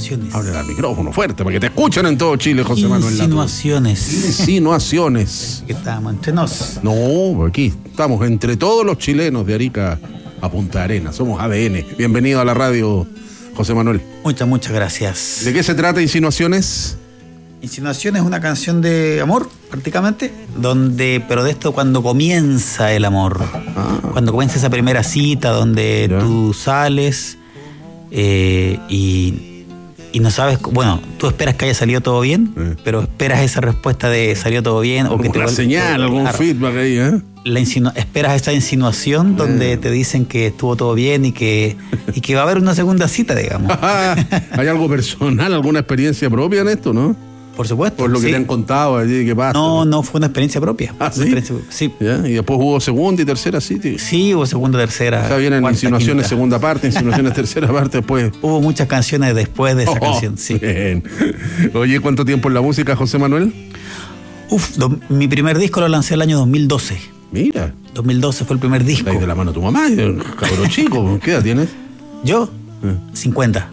Insinuaciones. Habla al micrófono fuerte para que te escuchen en todo Chile, José Manuel Lato. Insinuaciones. Que estamos entre nos. No, aquí estamos entre todos los chilenos de Arica a Punta Arenas. Somos ADN. Bienvenido a la radio, José Manuel. Muchas gracias. ¿De qué se trata Insinuaciones? Insinuaciones es una canción de amor, prácticamente, pero de esto cuando comienza el amor. Cuando comienza esa primera cita donde tú sales y no sabes, bueno, tú esperas que haya salido todo bien, pero esperas esa respuesta de salió todo bien o que te señal, algún feedback ahí, esperas esa insinuación donde te dicen que estuvo todo bien y que va a haber una segunda cita, digamos. ¿Hay algo personal, alguna experiencia propia en esto, no? Por supuesto. Por lo que te han contado allí, ¿qué pasa? No, fue una experiencia propia. ¿Sí? Sí. ¿Ya? ¿Y después hubo segunda y tercera cita? Sí, hubo segunda, tercera. O sea, vienen cuarta, insinuaciones quinta. Segunda parte, insinuaciones tercera parte después. Hubo muchas canciones después de esa canción, sí. Bien. Oye, ¿cuánto tiempo en la música, José Manuel? Mi primer disco lo lancé el año 2012. Mira. 2012 fue el primer disco. Ahí de la mano tu mamá, cabrón chico. ¿Qué edad tienes? ¿Yo? 50.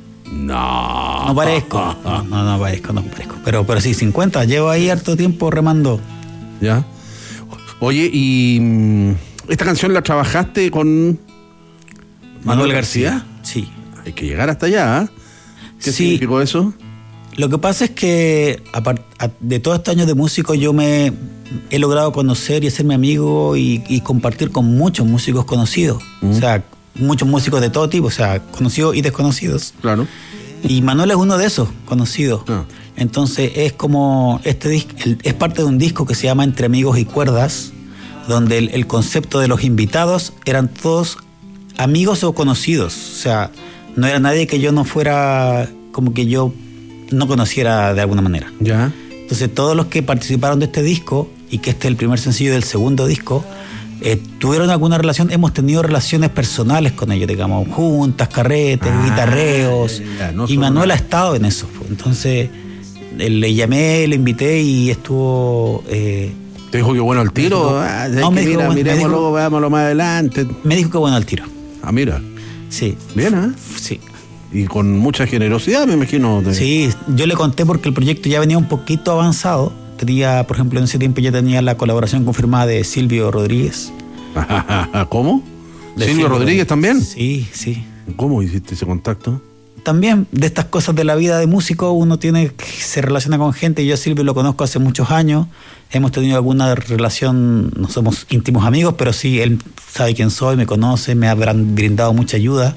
No. No parezco. No parezco. Pero sí, 50. Llevo ahí harto tiempo remando. Ya. Oye, y esta canción la trabajaste con Manuel García. Sí. Hay que llegar hasta allá, ¿Qué significó eso? Lo que pasa es que de todos estos años de músico yo me he logrado conocer y hacerme amigo y compartir con muchos músicos conocidos. O sea, muchos músicos de todo tipo, o sea, conocidos y desconocidos. Claro. Y Manuel es uno de esos conocidos. Entonces es como este disco, es parte de un disco que se llama Entre Amigos y Cuerdas, donde el concepto de los invitados eran todos amigos o conocidos. O sea, no era nadie que yo no fuera, como que yo no conociera de alguna manera. Ya. Entonces todos los que participaron de este disco, y que este es el primer sencillo del segundo disco, tuvieron alguna relación, hemos tenido relaciones personales con ellos, digamos, juntas, carretes, guitarreos, y Manuel ha estado en eso. Entonces le llamé, le invité y estuvo... ¿Te dijo que bueno al tiro? Miremoslo, veámoslo más adelante. Me dijo que bueno al tiro. Ah, mira. Sí. Bien, Sí. Y con mucha generosidad, me imagino. Sí, yo le conté porque el proyecto ya venía un poquito avanzado. Tenía, por ejemplo, en ese tiempo ya tenía la colaboración confirmada de Silvio Rodríguez. ¿Cómo? ¿Silvio Rodríguez también? Sí. ¿Cómo hiciste ese contacto? También, de estas cosas de la vida de músico, uno se relaciona con gente. Yo a Silvio lo conozco hace muchos años. Hemos tenido alguna relación, no somos íntimos amigos, pero sí, él sabe quién soy, me conoce, me ha brindado mucha ayuda.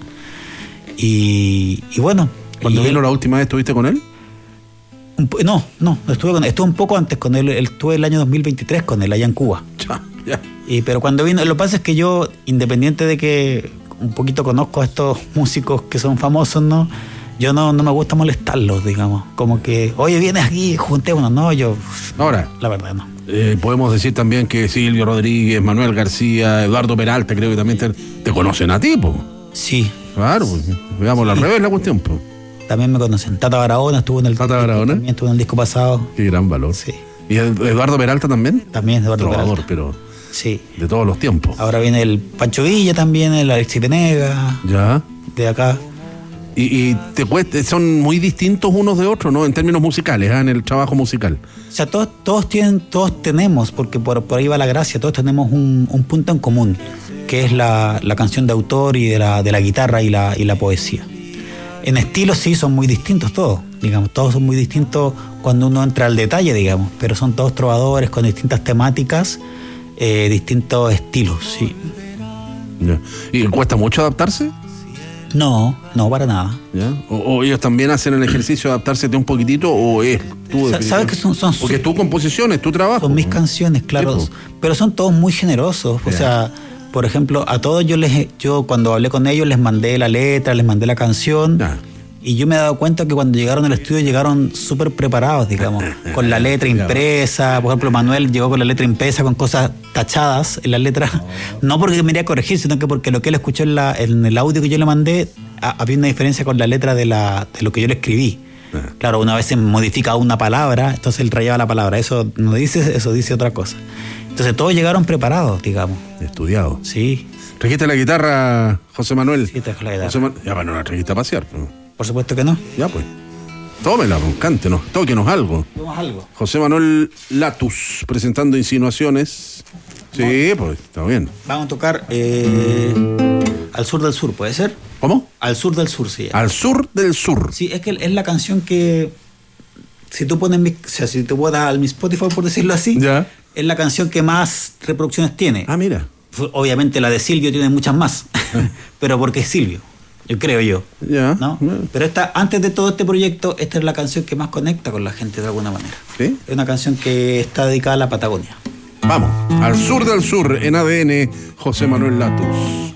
Y bueno. ¿Cuando vino la última vez estuviste con él? No, estuve un poco antes con él. Estuve el año 2023 con él allá en Cuba. Ya. Pero cuando vino, lo que pasa es que yo, independiente de que un poquito conozco a estos músicos que son famosos, ¿no? Yo no me gusta molestarlos, digamos. Como que, oye, vienes aquí, juntémonos. No, yo... Ahora, la verdad, no. Podemos decir también que Silvio Rodríguez, Manuel García, Eduardo Peralta, creo que también te conocen a ti, po. Sí. Claro, pues, veámoslo al revés la cuestión, po. También me conocen. Tata Barahona estuvo en el Tata Barahona. También estuvo en el disco pasado. Qué gran valor. Sí. ¿Y Eduardo Peralta también? También Eduardo Trovador, Peralta. pero sí, de todos los tiempos. Ahora viene el Pancho Villa también, el Alexis Venegas. Ya. De acá. Y son muy distintos unos de otros, ¿no? En términos musicales, en el trabajo musical. O sea, todos tenemos, porque por ahí va la gracia, todos tenemos un punto en común, que es la canción de autor y de la guitarra y la poesía. En estilo sí son muy distintos todos, digamos, todos son muy distintos cuando uno entra al detalle, digamos, pero son todos trovadores con distintas temáticas, distintos estilos, sí. Ya. ¿Y cuesta mucho adaptarse? No, para nada. ¿Ya? ¿O ellos también hacen el ejercicio de adaptarse un poquitito o es tú? ¿Sabes que son porque es tu composición, es tu trabajo. Son mis canciones, claro, sí, pero son todos muy generosos, o sea, por ejemplo, a todos yo cuando hablé con ellos les mandé la letra, les mandé la canción. Y yo me he dado cuenta que cuando llegaron al estudio llegaron súper preparados, digamos, con la letra impresa. Por ejemplo, Manuel llegó con la letra impresa, con cosas tachadas en la letra, no porque me iría a corregir, sino que porque lo que él escuchó en el audio que yo le mandé, había una diferencia con la letra de lo que yo le escribí. Claro, una vez se modifica una palabra, entonces él rayaba la palabra, eso no dice, eso dice otra cosa. Entonces todos llegaron preparados, digamos. Estudiados. Sí. ¿Trajiste la guitarra, José Manuel? Sí, traje la guitarra. Ya, bueno, la trajiste a pasear. Por supuesto que no. Ya pues. Tómela, pues, cántenos, tóquenos algo. Tomamos algo. José Manuel Latus, presentando insinuaciones. Sí, pues, está bien. Vamos a tocar Al Sur del Sur, ¿puede ser? ¿Cómo? Al Sur del Sur, sí. Al Sur del Sur. Sí, es que es la canción que, si tú pones si tú pones a mi Spotify, por decirlo así, Ya. es la canción que más reproducciones tiene. Ah, mira. Obviamente la de Silvio tiene muchas más, pero porque es Silvio, creo yo. Ya. ¿No? Pero antes de todo este proyecto, esta es la canción que más conecta con la gente de alguna manera. ¿Sí? Es una canción que está dedicada a la Patagonia. Vamos, Al Sur del Sur, en ADN, José Manuel Latus.